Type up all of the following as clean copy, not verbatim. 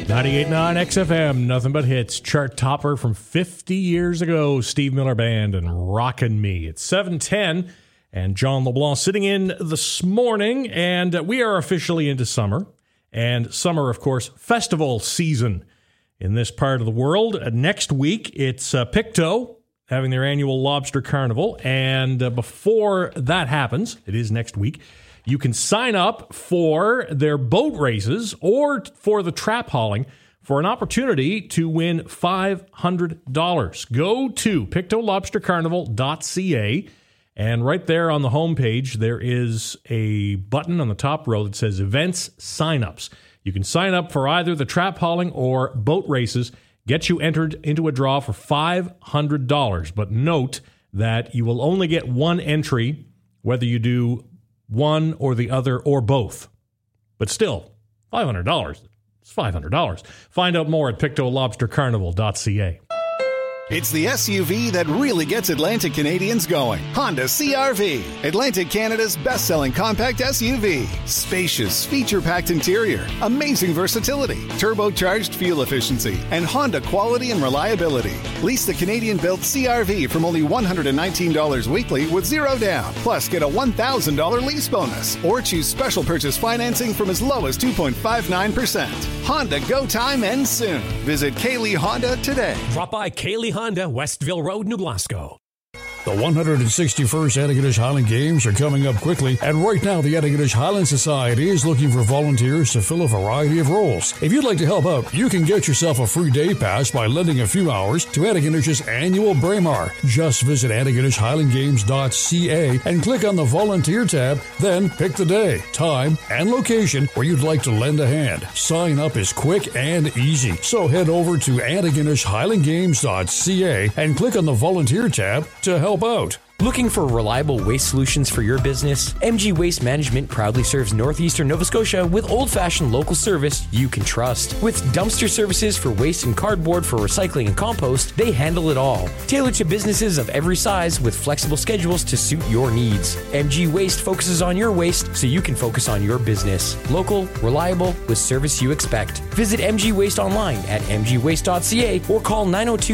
98.9 XFM, nothing but hits. Chart topper from 50 years ago, Steve Miller Band and Rockin' Me. It's 7:10, and John LeBlanc sitting in this morning, and we are officially into summer. And summer, of course, festival season in this part of the world. Next week, it's Pictou having their annual Lobster Carnival. And before that happens, it is next week, you can sign up for their boat races or for the trap hauling for an opportunity to win $500. Go to pictoulobstercarnival.ca, and right there on the homepage, there is a button on the top row that says Events Signups. You can sign up for either the trap hauling or boat races, get you entered into a draw for $500. But note that you will only get one entry, whether you do one or the other or both. But still, $500. It's $500. Find out more at pictoulobstercarnival.ca. It's the SUV that really gets Atlantic Canadians going. Honda CR-V, Atlantic Canada's best-selling compact SUV. Spacious, feature-packed interior, amazing versatility, turbocharged fuel efficiency, and Honda quality and reliability. Lease the Canadian-built CR-V from only $119 weekly with zero down. Plus, get a $1,000 lease bonus. Or choose special purchase financing from as low as 2.59%. Honda Go Time ends soon. Visit Kaylee Honda today. Drop by Kaylee Honda, Westville Road, New Glasgow. The 161st Antigonish Highland Games are coming up quickly, and right now the Antigonish Highland Society is looking for volunteers to fill a variety of roles. If you'd like to help out, you can get yourself a free day pass by lending a few hours to Antigonish's annual Braemar. Just visit AntigonishHighlandGames.ca and click on the Volunteer tab, then pick the day, time, and location where you'd like to lend a hand. Sign up is quick and easy, so head over to AntigonishHighlandGames.ca and click on the Volunteer tab to help out. Looking for reliable waste solutions for your business? MG Waste Management proudly serves northeastern Nova Scotia with old-fashioned local service you can trust. With dumpster services for waste and cardboard for recycling and compost, they handle it all. Tailored to businesses of every size with flexible schedules to suit your needs. MG Waste focuses on your waste so you can focus on your business. Local, reliable, with service you expect. Visit MG Waste online at mgwaste.ca or call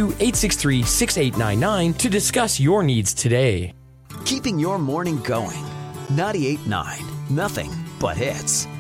902-863-6899 to discuss your needs today. Keeping your morning going. 98.9. Nothing but hits.